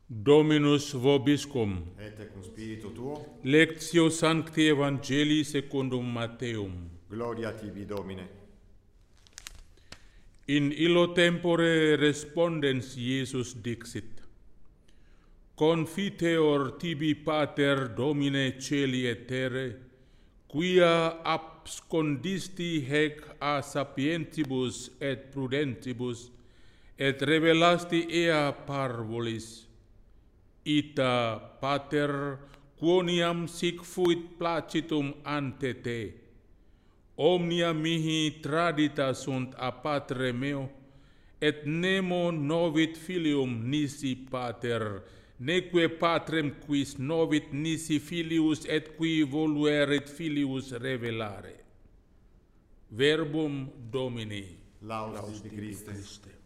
Dominus vobiscum. Et cum spiritu tuo. Lectio Sancti Evangelii secundum Matteum. Gloria tibi, Domine. In illo tempore respondens Iesus dixit: Confiteor tibi Pater, Domine celi et terre, quia abscondisti hec a sapientibus et prudentibus, et revelasti ea parvolis. Ita, Pater, quoniam sic fuit placitum ante te. Omnia mihi tradita sunt a Patre meo, et nemo novit filium nisi Pater, neque Patrem quis novit nisi filius et qui voluerit filius revelare. Verbum Domini. Laudes Christe.